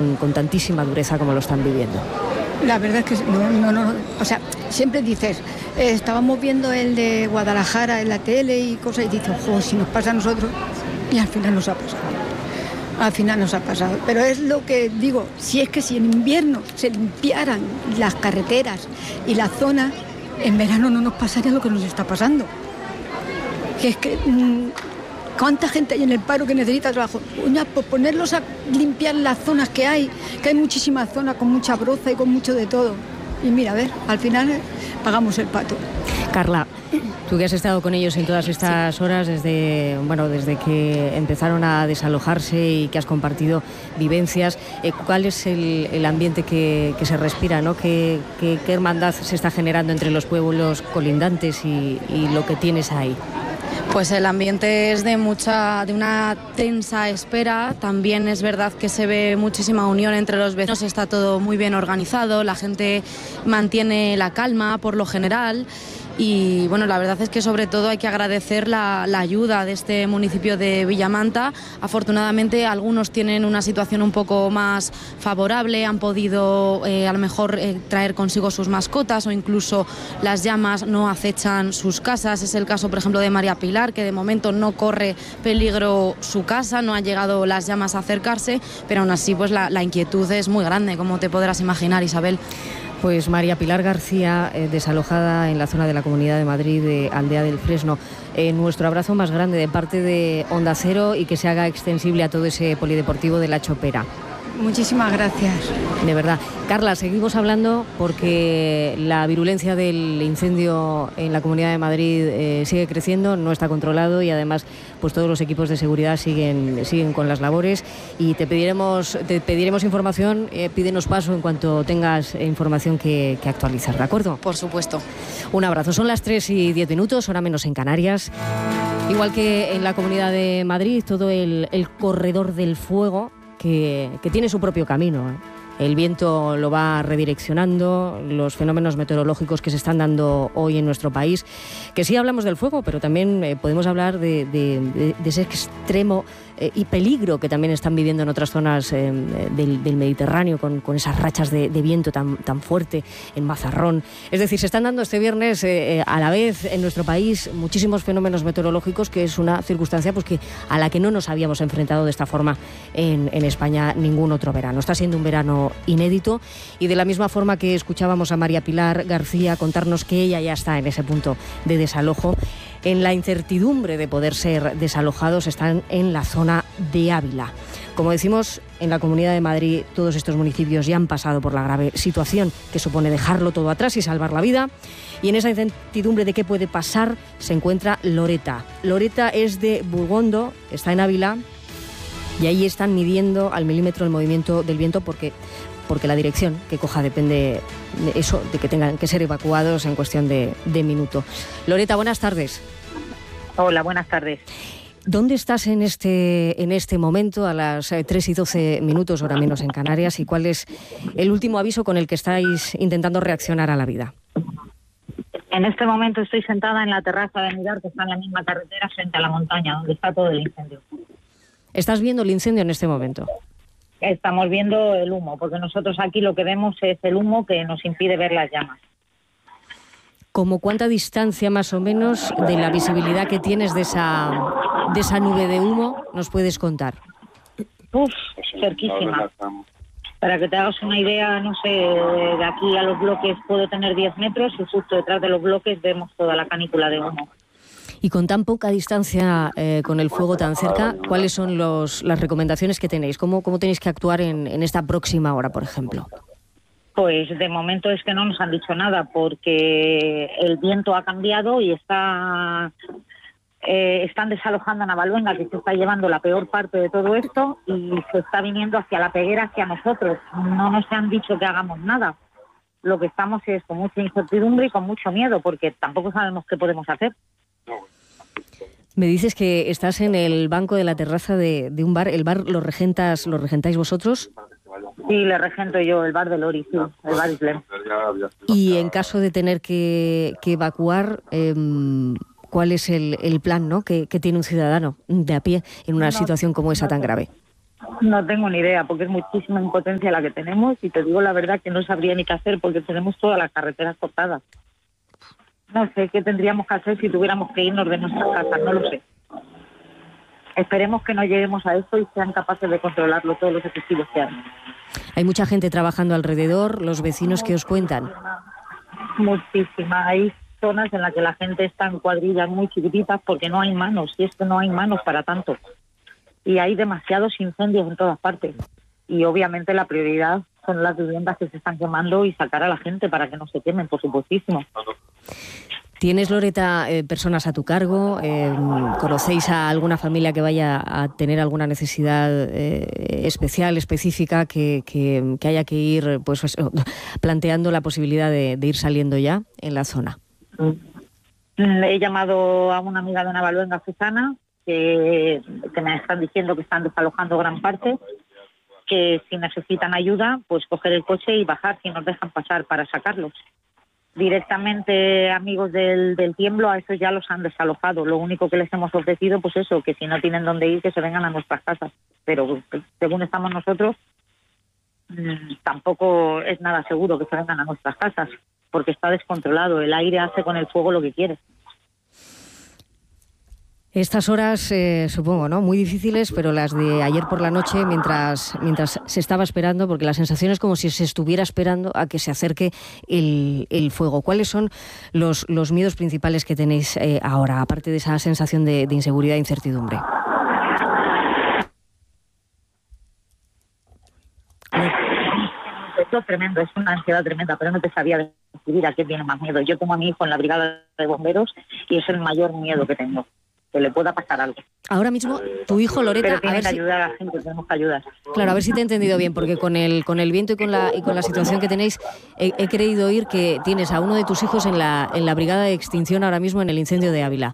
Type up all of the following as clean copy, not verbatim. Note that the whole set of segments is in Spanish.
con tantísima dureza como lo están viviendo. La verdad es que no, o sea, siempre dices, estábamos viendo el de Guadalajara en la tele y cosas, y dices, ojo, si nos pasa a nosotros, y al final nos ha pasado. Al final nos ha pasado. Pero es lo que digo, si en invierno se limpiaran las carreteras y las zonas, en verano no nos pasaría lo que nos está pasando. Que es que ¿cuánta gente hay en el paro que necesita trabajo? Pues ponerlos a limpiar las zonas que hay muchísimas zonas con mucha broza y con mucho de todo. Y mira, a ver, al final pagamos el pato. Carla, tú que has estado con ellos en todas estas horas, desde que empezaron a desalojarse y que has compartido vivencias, ¿cuál es el ambiente que se respira, ¿no? ¿Qué hermandad se está generando entre los pueblos colindantes y lo que tienes ahí? Pues el ambiente es de una tensa espera. También es verdad que se ve muchísima unión entre los vecinos, está todo muy bien organizado, la gente mantiene la calma por lo general. Y bueno, la verdad es que sobre todo hay que agradecer la ayuda de este municipio de Villamanta. Afortunadamente algunos tienen una situación un poco más favorable, han podido a lo mejor traer consigo sus mascotas, o incluso las llamas no acechan sus casas. Es el caso, por ejemplo, de María Pilar, que de momento no corre peligro su casa, no han llegado las llamas a acercarse, pero aún así pues la inquietud es muy grande, como te podrás imaginar, Isabel. Pues María Pilar García, desalojada en la zona de la Comunidad de Madrid, de Aldea del Fresno. Nuestro abrazo más grande de parte de Onda Cero y que se haga extensible a todo ese polideportivo de La Chopera. Muchísimas gracias. De verdad. Carla, seguimos hablando porque la virulencia del incendio en la Comunidad de Madrid sigue creciendo, no está controlado y además pues todos los equipos de seguridad siguen con las labores y te pediremos información, pídenos paso en cuanto tengas información que actualizar, ¿de acuerdo? Por supuesto. Un abrazo. Son las 3:10, hora menos en Canarias. Igual que en la Comunidad de Madrid, todo el corredor del fuego que tiene su propio camino. El viento lo va redireccionando, los fenómenos meteorológicos que se están dando hoy en nuestro país, que sí hablamos del fuego, pero también podemos hablar de ese extremo y peligro que también están viviendo en otras zonas del Mediterráneo con esas rachas de viento tan fuerte en Mazarrón. Es decir, se están dando este viernes a la vez en nuestro país muchísimos fenómenos meteorológicos, que es una circunstancia pues, a la que no nos habíamos enfrentado de esta forma en España ningún otro verano. Está siendo un verano inédito y de la misma forma que escuchábamos a María Pilar García contarnos que ella ya está en ese punto de desalojo, en la incertidumbre de poder ser desalojados están en la zona de Ávila. Como decimos, en la Comunidad de Madrid todos estos municipios ya han pasado por la grave situación que supone dejarlo todo atrás y salvar la vida. Y en esa incertidumbre de qué puede pasar se encuentra Loreta. Loreta es de Burgondo, está en Ávila y ahí están midiendo al milímetro el movimiento del viento porque la dirección que coja depende de eso, de que tengan que ser evacuados en cuestión de minuto. Loreta, buenas tardes. Hola, buenas tardes. ¿Dónde estás en este momento a las 3:12, hora menos en Canarias? ¿Y cuál es el último aviso con el que estáis intentando reaccionar a la vida? En este momento estoy sentada en la terraza de Mirar, que está en la misma carretera frente a la montaña, donde está todo el incendio. ¿Estás viendo el incendio en este momento? Estamos viendo el humo, porque nosotros aquí lo que vemos es el humo que nos impide ver las llamas. ¿Cómo cuánta distancia más o menos de la visibilidad que tienes de esa nube de humo nos puedes contar? Cerquísima. Para que te hagas una idea, no sé, de aquí a los bloques puedo tener 10 metros y justo detrás de los bloques vemos toda la canícula de humo. Y con tan poca distancia, con el fuego tan cerca, ¿cuáles son las recomendaciones que tenéis? ¿Cómo tenéis que actuar en esta próxima hora, por ejemplo? Pues de momento es que no nos han dicho nada, porque el viento ha cambiado y están desalojando a Navalvenga, que se está llevando la peor parte de todo esto, y se está viniendo hacia la Peguera, hacia nosotros. No nos han dicho que hagamos nada. Lo que estamos es con mucha incertidumbre y con mucho miedo, porque tampoco sabemos qué podemos hacer. Me dices que estás en el banco de la terraza de un bar. ¿El bar lo regentáis vosotros? Sí, le regento yo, el bar de Lori, sí, el bar Isler. Y en caso de tener que evacuar, ¿cuál es el plan, ¿no? que tiene un ciudadano de a pie en una situación como esa tan grave? No tengo ni idea, porque es muchísima impotencia la que tenemos y te digo la verdad que no sabría ni qué hacer porque tenemos todas las carreteras cortadas. No sé qué tendríamos que hacer si tuviéramos que irnos de nuestras casas, no lo sé. Esperemos que no lleguemos a esto y sean capaces de controlarlo todos los efectivos que hay. Hay mucha gente trabajando alrededor, los vecinos que os cuentan. Muchísima. Hay zonas en las que la gente está en cuadrillas muy chiquititas porque no hay manos, y es que no hay manos para tanto. Y hay demasiados incendios en todas partes. Y obviamente la prioridad son las viviendas que se están quemando y sacar a la gente para que no se quemen, por supuestísimo. ¿Tienes, Loreta, personas a tu cargo? ¿Conocéis a alguna familia que vaya a tener alguna necesidad especial, específica, que haya que ir pues planteando la posibilidad de ir saliendo ya en la zona? He llamado a una amiga de Navaluenga, Susana, que me están diciendo que están desalojando gran parte, que si necesitan ayuda, pues coger el coche y bajar si nos dejan pasar para sacarlos. Directamente amigos del tiemblo, a esos ya los han desalojado. Lo único que les hemos ofrecido, pues eso, que si no tienen dónde ir, que se vengan a nuestras casas. Pero según estamos nosotros, tampoco es nada seguro que se vengan a nuestras casas, porque está descontrolado. El aire hace con el fuego lo que quiere. Estas horas, supongo, ¿no? Muy difíciles, pero las de ayer por la noche, mientras se estaba esperando, porque la sensación es como si se estuviera esperando a que se acerque el fuego. ¿Cuáles son los miedos principales que tenéis ahora, aparte de esa sensación de inseguridad e incertidumbre? Esto es tremendo, es una ansiedad tremenda, pero no te sabía describir a qué tiene más miedo. Yo tengo a mi hijo en la brigada de bomberos y es el mayor miedo que tengo, que le pueda pasar algo. Ahora mismo, tu hijo, Loreta... Pero tiene que ayudar a la gente, tenemos que ayudar. Claro, a ver si te he entendido bien, porque con el viento y con la situación que tenéis, he creído oír que tienes a uno de tus hijos en la brigada de extinción ahora mismo en el incendio de Ávila.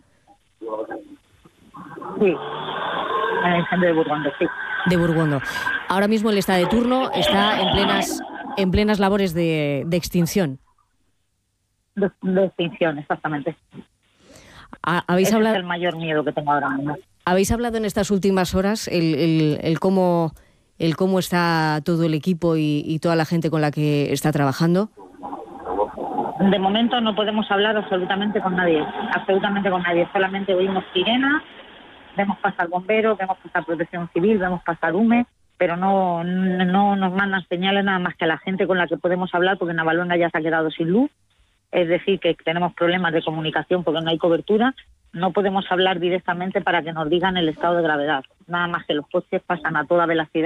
Sí, en el incendio de Burgondo, sí. De Burgondo. Ahora mismo él está de turno, está en plenas labores de extinción. De extinción, exactamente. Ese es el mayor miedo que tengo ahora mismo. ¿Habéis hablado en estas últimas horas el cómo está todo el equipo y toda la gente con la que está trabajando? De momento no podemos hablar absolutamente con nadie. Solamente oímos sirenas, vemos pasar bomberos, vemos pasar protección civil, vemos pasar UME, pero no nos mandan señales nada más que a la gente con la que podemos hablar, porque Navaluenga ya se ha quedado sin luz. Es decir, que tenemos problemas de comunicación porque no hay cobertura. No podemos hablar directamente para que nos digan el estado de gravedad. Nada más que los coches pasan a toda velocidad